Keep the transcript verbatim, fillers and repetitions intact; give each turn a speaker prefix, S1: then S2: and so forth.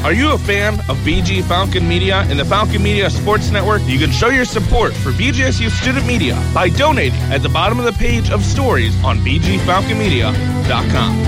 S1: Are you a fan of B G Falcon Media and the Falcon Media Sports Network? You can show your support for B G S U Student Media by donating at the bottom of the page of stories on b g falcon media dot com.